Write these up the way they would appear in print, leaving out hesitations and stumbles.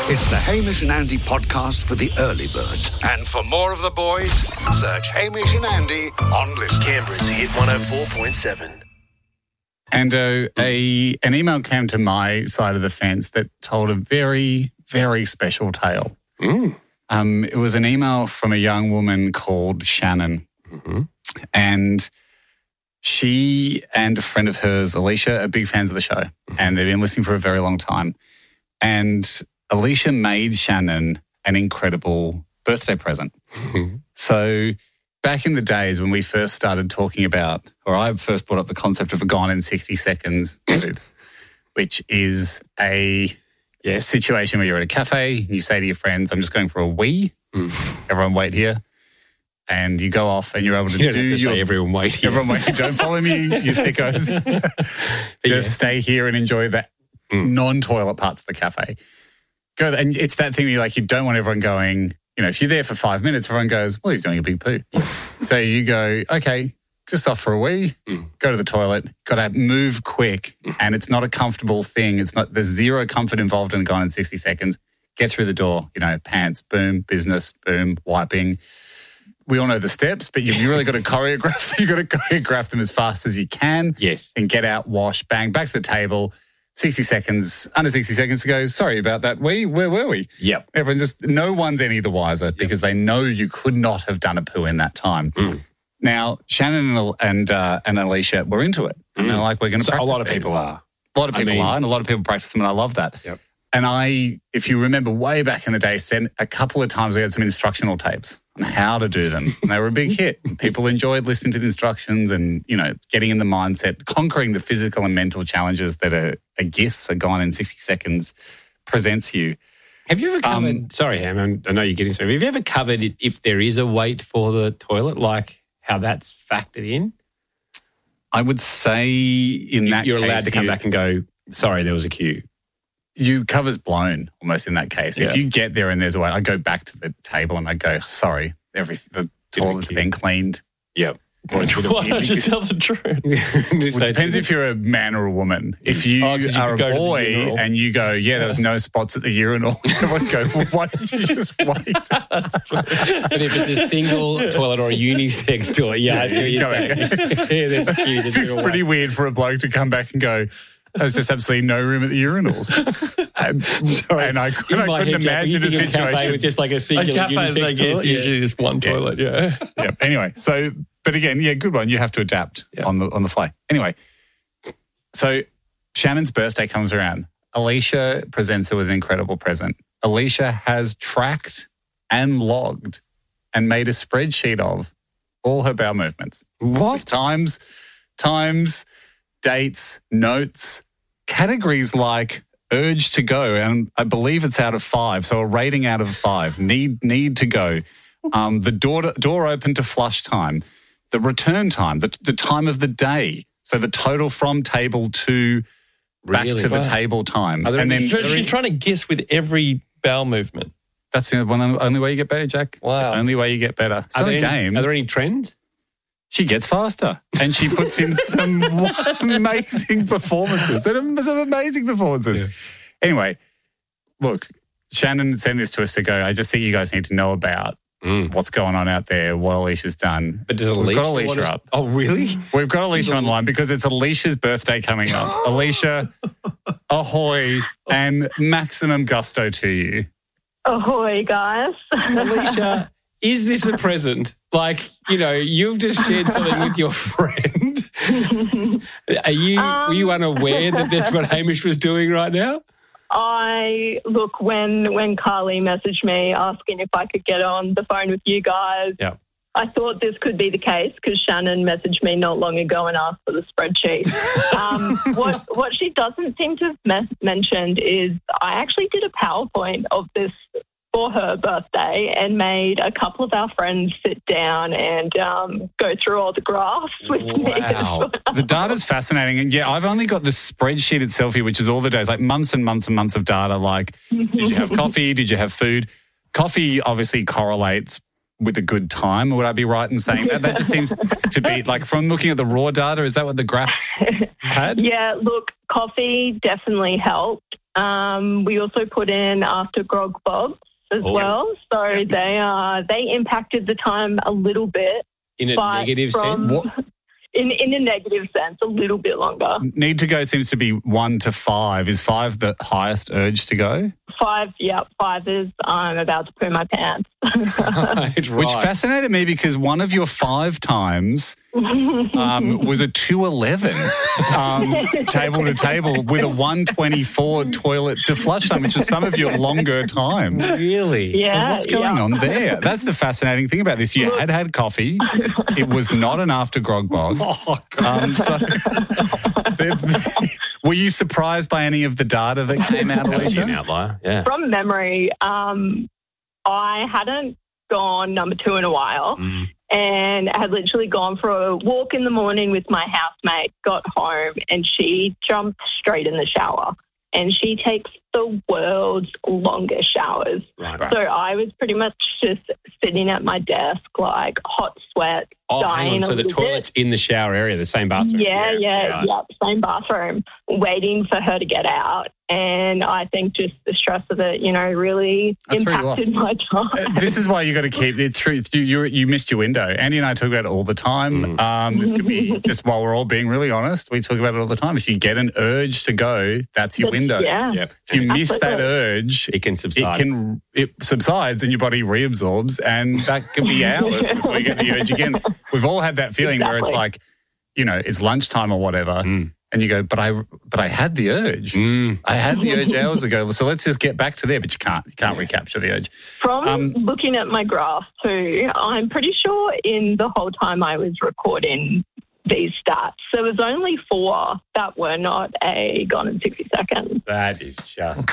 It's the Hamish and Andy podcast for the early birds. And for more of the boys, search Hamish and Andy on Listen. Canberra's Hit 104.7. And an email came to my side of the fence that told a very, very special tale. It was an email from a young woman called Shannon. And she and a friend of hers, Alicia, are big fans of the show. And they've been listening for a very long time. And Alicia made Shannon an incredible birthday present. So back in the days when we first started talking about, or I first brought up the concept of a Gone in 60 Seconds, which is a situation where you're at a cafe, you say to your friends, I'm just going for a wee. Everyone wait here. And you go off and you're able to say everyone wait here. Everyone wait. Don't follow me, you sickos. Just stay here and enjoy the non-toilet parts of the cafe. Go, and it's that thing where you don't want everyone going, if you're there for 5 minutes, everyone goes, well, he's doing a big poo. So you go, okay, just off for a wee, go to the toilet, got to move quick, and it's not a comfortable thing. There's zero comfort involved in Gone in 60 Seconds. Get through the door, pants, boom, business, boom, wiping. We all know the steps, but you've really got to choreograph. You've got to choreograph them as fast as you can. Yes. And get out, wash, bang, back to the table. 60 seconds, under 60 seconds to go, sorry about that. Where were we? Yep. Everyone no one's any the wiser because they know you could not have done a poo in that time. Now, Shannon and Alicia were into it. And they're like, we're going to practice a lot of these. people are. A lot of people are, and a lot of people practice them, and I love that. Yep. And if you remember way back in the day, sent a couple of times we had some instructional tapes on how to do them. And they were a big hit. People enjoyed listening to the instructions and, getting in the mindset, conquering the physical and mental challenges that a guess, a Gone in 60 Seconds presents you. Have you ever covered, sorry, Ham, I know you're getting something. Have you ever covered if there is a wait for the toilet, like how that's factored in? I would say in that case, you're allowed to come back and go, sorry, there was a queue. You cover's blown almost in that case. Yeah. If you get there and there's a wait, I go back to the table and I go, sorry, the toilet's been cleaned. Yep. Why not just tell the truth? It depends if you're a man or a woman. If you are a boy and you go, there was no spots at the urinal, everyone go, well, why did you just wait? But if it's a single toilet or a unisex toilet, I see what you're saying. That's cute. It's pretty weird for a bloke to come back and go, there's just absolutely no room at the urinals. And I couldn't imagine a situation with just like a singular unisex toilet. Usually just one toilet, Anyway, but again, good one. You have to adapt on the fly. Anyway, so Shannon's birthday comes around. Alicia presents her with an incredible present. Alicia has tracked and logged and made a spreadsheet of all her bowel movements. What? Times, dates, notes, categories like urge to go, and I believe it's out of 5, so a rating out of 5. Need to go. The door open to flush time, the return time, the time of the day, so the total from table to back to the table time. So she's trying to guess with every bowel movement. That's the only way you get better, Jack. Wow. The only way you get better. It's not a game. Are there any trends? She gets faster and she puts in some amazing performances. Yeah. Anyway, look, Shannon sent this to us to go, I just think you guys need to know about what's going on out there, what Alicia's done. But does We've got Alicia up. Oh, really? We've got Alicia online because it's Alicia's birthday coming up. Alicia, ahoy, and maximum gusto to you. Ahoy, guys. Alicia, is this a present? You've just shared something with your friend. Were you unaware that that's what Hamish was doing right now? When Carly messaged me asking if I could get on the phone with you guys, I thought this could be the case because Shannon messaged me not long ago and asked for the spreadsheet. What she doesn't seem to have mentioned is I actually did a PowerPoint of this for her birthday and made a couple of our friends sit down and go through all the graphs with me. Wow. The data's fascinating. And I've only got the spreadsheet itself here, which is all the days, like months and months and months of data. Like, did you have coffee? Did you have food? Coffee obviously correlates with a good time. Would I be right in saying that? That just seems to be, like, from looking at the raw data, is that what the graphs had? Yeah, look, coffee definitely helped. We also put in after grog bobs as well. So they impacted the time a little bit. In a negative sense? In a negative sense, a little bit longer. Need to go seems to be 1 to 5. Is 5 the highest urge to go? 5, yeah. 5 is I'm about to poo my pants. Right. Which fascinated me because one of your 5 times was a 2:11 table to table with a 1:24 toilet to flush time, which is some of your longer times. Really? Yeah. So what's going on there? That's the fascinating thing about this. You had coffee. It was not an after grog bog. Oh, God. Were you surprised by any of the data that came out, Alicia? An outlier, yeah. From memory, I hadn't gone number 2 in a while and I had literally gone for a walk in the morning with my housemate, got home and she jumped straight in the shower and she takes the world's longest showers. Right. So I was pretty much just sitting at my desk like hot sweat, dying So the toilet's in the shower area, the same bathroom? Yeah, same bathroom, waiting for her to get out. And I think just the stress of it, really impacted my time. This is why you got to keep it through. You missed your window. Andy and I talk about it all the time. This could be just while we're all being really honest. We talk about it all the time. If you get an urge to go, that's your window. Yeah. Yep. If you miss that urge, it can subside. It subsides and your body reabsorbs, and that could be hours before you get the urge again. We've all had that feeling where it's like, it's lunchtime or whatever. And you go, but I had the urge. I had the urge hours ago. So let's just get back to there. But you can't recapture the urge. From looking at my graph too, I'm pretty sure in the whole time I was recording these stats, there was only 4 that were not gone in 60 seconds. That is just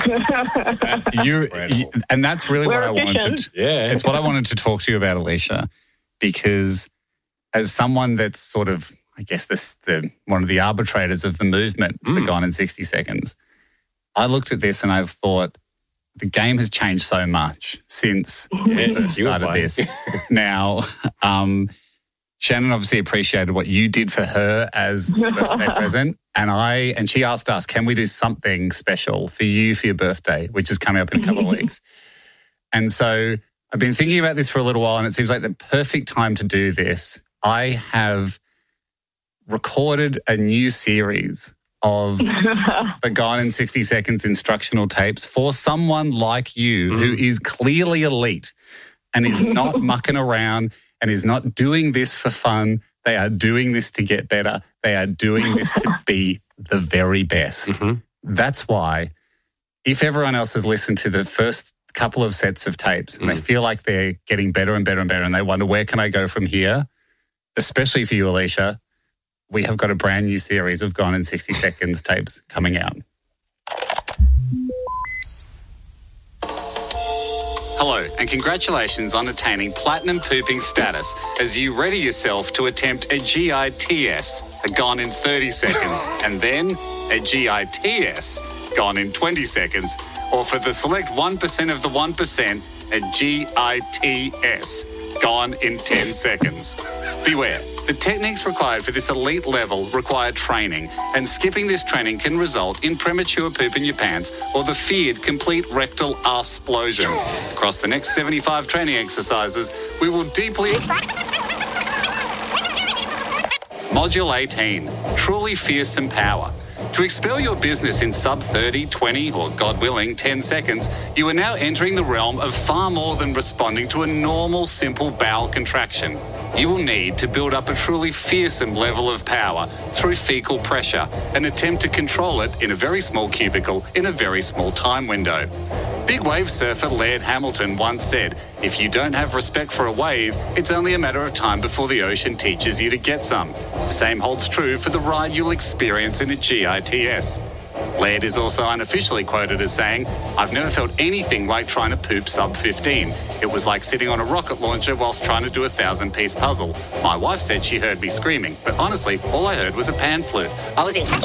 and that's really what I wanted to. Yeah, it's what I wanted to talk to you about, Alicia, because as someone that's sort of, I guess, one of the arbitrators of the movement for Gone in 60 Seconds, I looked at this and I thought the game has changed so much since we started this. Now, Shannon obviously appreciated what you did for her as a birthday present, and she asked us, can we do something special for you for your birthday, which is coming up in a couple of weeks. And so I've been thinking about this for a little while, and it seems like the perfect time to do this. I have recorded a new series of the Gone in 60 Seconds instructional tapes for someone like you who is clearly elite and is not mucking around and is not doing this for fun. They are doing this to get better. They are doing this to be the very best. That's why if everyone else has listened to the first couple of sets of tapes and they feel like they're getting better and better and better and they wonder, where can I go from here? Especially for you, Alicia, we have got a brand new series of Gone in 60 Seconds tapes coming out. Hello, and congratulations on attaining platinum pooping status as you ready yourself to attempt a GITS, a Gone in 30 seconds, and then a GITS, Gone in 20 seconds, or for the select 1% of the 1%, a GITS, Gone in 10 seconds. Beware. The techniques required for this elite level require training, and skipping this training can result in premature poop in your pants or the feared complete rectal arse-splosion. Across the next 75 training exercises, we will deeply... Module 18, truly fearsome power. To expel your business in sub 30, 20, or God willing, 10 seconds, you are now entering the realm of far more than responding to a normal, simple bowel contraction. You will need to build up a truly fearsome level of power through fecal pressure and attempt to control it in a very small cubicle in a very small time window. Big wave surfer Laird Hamilton once said, if you don't have respect for a wave, it's only a matter of time before the ocean teaches you to get some. The same holds true for the ride you'll experience in a GITS. Laird is also unofficially quoted as saying, I've never felt anything like trying to poop sub 15. It was like sitting on a rocket launcher whilst trying to do a 1,000-piece puzzle. My wife said she heard me screaming, but honestly, all I heard was a pan flute. I was in such a...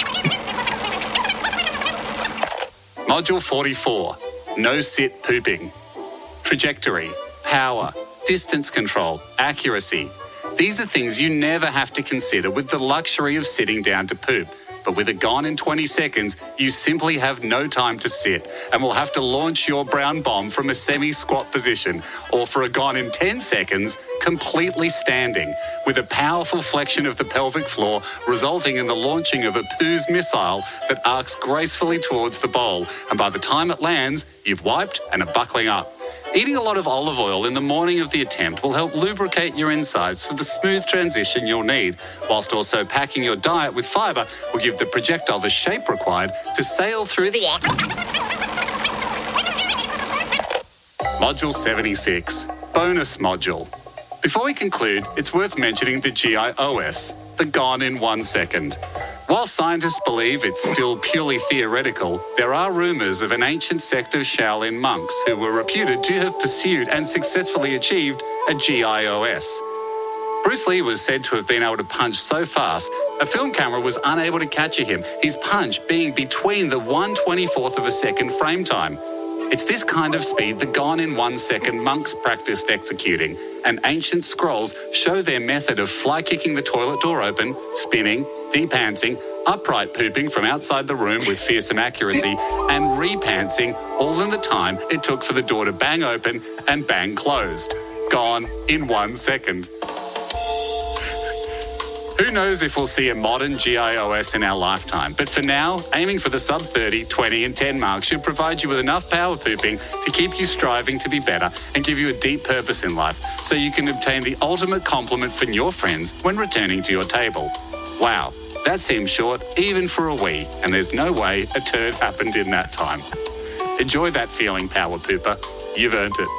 Module 44, no sit pooping. Trajectory, power, distance control, accuracy. These are things you never have to consider with the luxury of sitting down to poop. But with a Gone in 20 seconds, you simply have no time to sit and will have to launch your brown bomb from a semi-squat position, or for a Gone in 10 seconds, completely standing, with a powerful flexion of the pelvic floor resulting in the launching of a poos missile that arcs gracefully towards the bowl, and by the time it lands, you've wiped and are buckling up. Eating a lot of olive oil in the morning of the attempt will help lubricate your insides for the smooth transition you'll need, whilst also packing your diet with fibre will give the projectile the shape required to sail through the air. Module 76, Bonus Module. Before we conclude, it's worth mentioning the GIOS, the Gone in 1 second. While scientists believe it's still purely theoretical, there are rumours of an ancient sect of Shaolin monks who were reputed to have pursued and successfully achieved a GIOS. Bruce Lee was said to have been able to punch so fast, a film camera was unable to capture him, his punch being between the 1/24th of a second frame time. It's this kind of speed the Gone in 1 second monks practiced executing, and ancient scrolls show their method of fly-kicking the toilet door open, spinning, depantsing, upright pooping from outside the room with fearsome accuracy, and repantsing all in the time it took for the door to bang open and bang closed. Gone in 1 second. Who knows if we'll see a modern GIOS in our lifetime, but for now, aiming for the sub 30, 20 and 10 mark should provide you with enough power pooping to keep you striving to be better and give you a deep purpose in life so you can obtain the ultimate compliment from your friends when returning to your table. Wow, that seems short even for a wee, and there's no way a turd happened in that time. Enjoy that feeling, power pooper. You've earned it.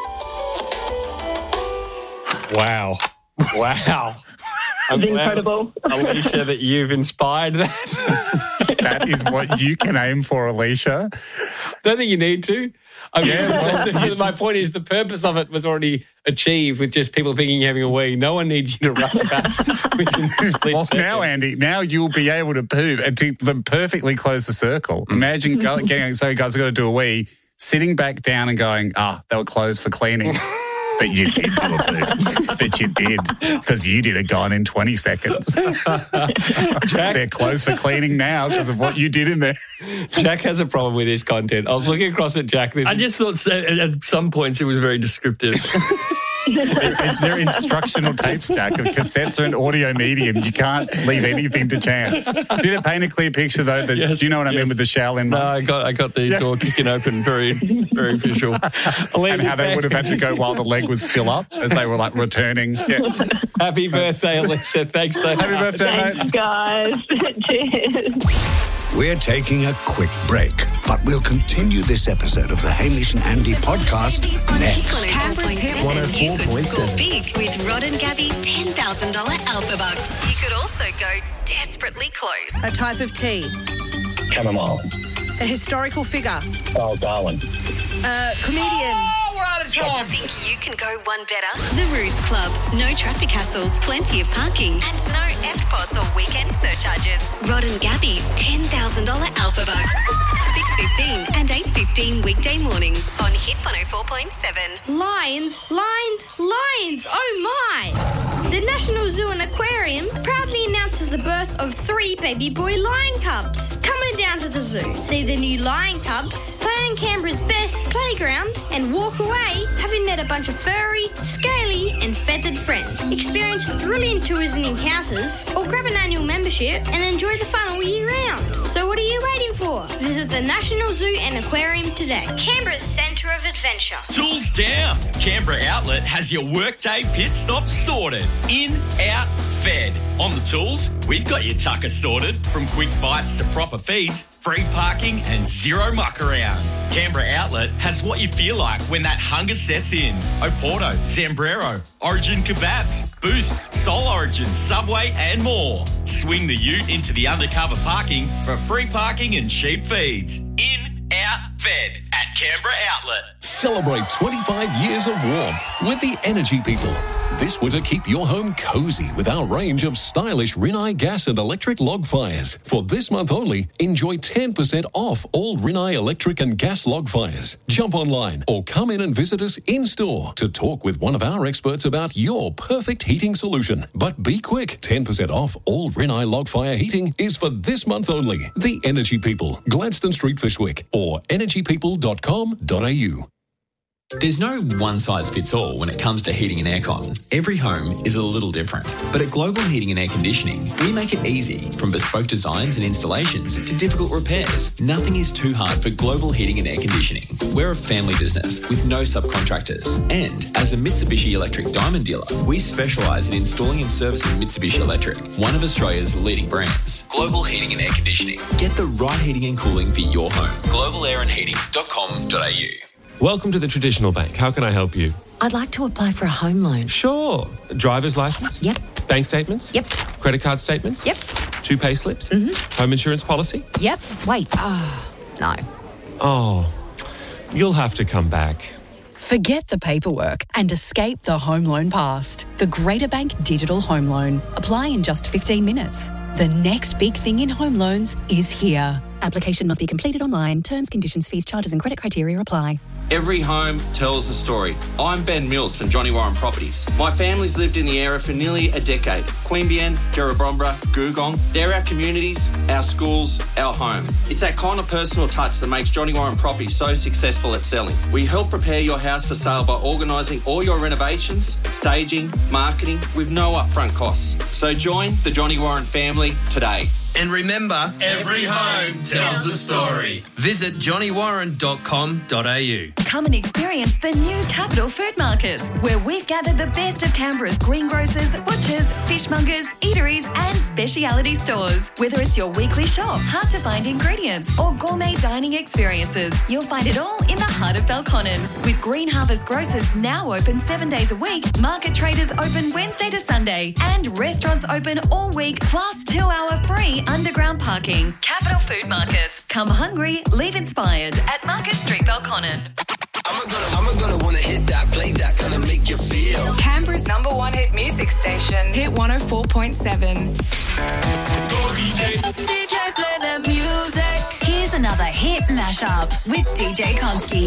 Wow. Wow. It's incredible. Alicia, that you've inspired that. That is what you can aim for, Alicia. Don't think you need to. I mean, my point is the purpose of it was already achieved with just people thinking you're having a wee. No one needs you to rush back within the split second. Now, Andy, now you'll be able to poop and to perfectly close the circle. Imagine getting, sorry guys, I've got to do a wee, sitting back down and going, they were closed for cleaning. But you did do a poop. But you did, because you did a Gone in 20 seconds. Jack, they're closed for cleaning now because of what you did in there. Jack has a problem with this content. I was looking across at Jack. I just thought at some points it was very descriptive. They're instructional tapes, Jack. Cassettes are an audio medium. You can't leave anything to chance. Did it paint a clear picture, though? Yes, do you know what I mean with the Shaolin monks? No, I got the door kicking open, very, very visual. And how they would have had to go while the leg was still up as they were like returning. Yeah. Happy birthday, Alicia. Thanks so much. Happy birthday, Thanks, mate. guys. Cheers. We're taking a quick break, but we'll continue this episode of the Hamish and Andy podcast next. Canberra's Hit 104.7. big with Rod and Gabby's $10,000 Alpha Bucks. You could also go desperately close. A type of tea. Chamomile. A historical figure. Oh, Darwin. A comedian. Think you can go one better? The Ruse Club. No traffic hassles, plenty of parking, and no EFTPOS or weekend surcharges. Rod and Gabby's $10,000 Alpha Bucks. 6:15 and 8:15 weekday mornings on Hit 104.7. Lions, oh my! The National Zoo and Aquarium proudly announces the birth of 3 baby boy lion cubs. Come on down to the zoo, see the new lion cubs, play on Canberra's best playground, and walk away having met a bunch of furry, scaly and feathered friends. Experience thrilling tours and encounters, or grab an annual membership and enjoy the fun all year round. So what are you waiting for? Visit the National Zoo and Aquarium today. Canberra's centre of adventure. Tools down. Canberra Outlet has your workday pit stop sorted. In, out, fed. On the tools, we've got your tucker sorted. From quick bites to proper feeds, free parking and zero muck around. Canberra Outlet has what you feel like when that hunger sets in. Oporto, Zambrero, Origin Kebabs, Boost, Soul Origin, Subway and more. Swing the ute into the undercover parking for free parking and cheap feeds. In, out, fed at Canberra Outlet. Celebrate 25 years of warmth with the Energy People. This winter, keep your home cozy with our range of stylish Rinnai gas and electric log fires. For this month only, enjoy 10% off all Rinnai electric and gas log fires. Jump online or come in and visit us in-store to talk with one of our experts about your perfect heating solution. But be quick, 10% off all Rinnai log fire heating is for this month only. The Energy People, Gladstone Street, Fishwick, or energypeople.com.au. There's no one-size-fits-all when it comes to heating and aircon. Every home is a little different. But at Global Heating and Air Conditioning, we make it easy. From bespoke designs and installations to difficult repairs, nothing is too hard for Global Heating and Air Conditioning. We're a family business with no subcontractors. And as a Mitsubishi Electric Diamond dealer, we specialise in installing and servicing Mitsubishi Electric, one of Australia's leading brands. Global Heating and Air Conditioning. Get the right heating and cooling for your home. globalairandheating.com.au. Welcome to the Traditional Bank. How can I help you? I'd like to apply for a home loan. Sure. Driver's license? Yep. Bank statements? Yep. Credit card statements? Yep. 2 pay slips? Mm-hmm. Home insurance policy? Yep. Wait. No. Oh, you'll have to come back. Forget the paperwork and escape the home loan past. The Greater Bank Digital Home Loan. Apply in just 15 minutes. The next big thing in home loans is here. Application must be completed online. Terms, conditions, fees, charges and credit criteria apply. Every home tells a story. I'm Ben Mills from Johnny Warren Properties. My family's lived in the area for nearly a decade. Queanbeyan, Jerrabomberra, Googong, they're our communities, our schools, our home. It's that kind of personal touch that makes Johnny Warren Properties so successful at selling. We help prepare your house for sale by organising all your renovations, staging, marketing with no upfront costs. So join the Johnny Warren family today. And remember, every home tells a story. Visit johnnywarren.com.au. Come and experience the new Capital Food Market, where we've gathered the best of Canberra's greengrocers, butchers, fishmongers, eateries and speciality stores. Whether it's your weekly shop, hard-to-find ingredients or gourmet dining experiences, you'll find it all in the heart of Belconnen. With Green Harvest Grocers now open 7 days a week, market traders open Wednesday to Sunday and restaurants open all week plus 2-hour free underground parking. Capital Food Markets. Come hungry, leave inspired at Market Street, Belconnen. I'm gonna wanna hit that, play that, gonna make you feel. Canberra's #1 hit music station. Hit 104.7. DJ, play the music. Here's another hit mashup with DJ Konski.